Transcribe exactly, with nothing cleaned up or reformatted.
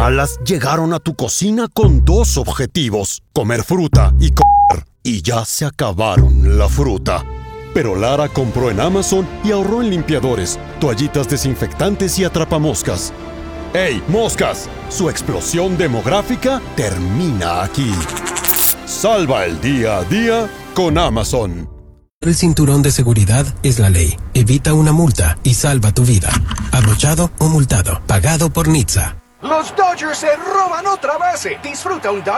malas llegaron a tu cocina con dos objetivos: comer fruta y comer. Y ya se acabaron la fruta. Pero Lara compró en Amazon y ahorró en limpiadores, toallitas desinfectantes y atrapamoscas. ¡Ey, moscas! Su explosión demográfica termina aquí. Salva el día a día con Amazon. El cinturón de seguridad es la ley. Evita una multa y salva tu vida. Abrochado o multado. Pagado por N H T S A. Los Dodgers se roban otra base. Disfruta un Dodger